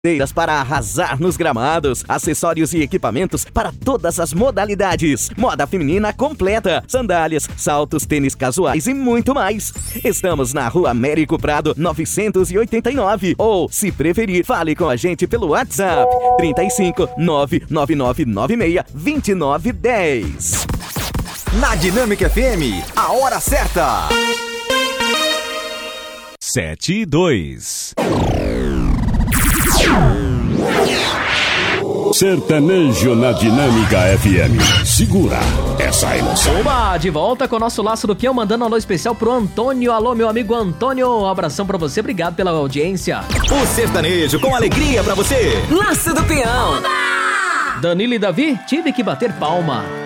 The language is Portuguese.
para arrasar nos gramados, acessórios e equipamentos para todas as modalidades, moda feminina completa, sandálias, saltos, tênis casuais e muito mais. Estamos na Rua Américo Prado 989 ou, se preferir, fale com a gente pelo WhatsApp 35 99996 2910. Na Dinâmica FM, a hora certa. 7:02. Sertanejo na Dinâmica FM. Segura essa emoção. Oba, de volta com o nosso Laço do Peão, mandando um alô especial pro Antônio. Alô, meu amigo Antônio, um abração pra você, obrigado pela audiência. O sertanejo com alegria pra você. Laço do Peão. Danilo e Davi, tive que bater palma.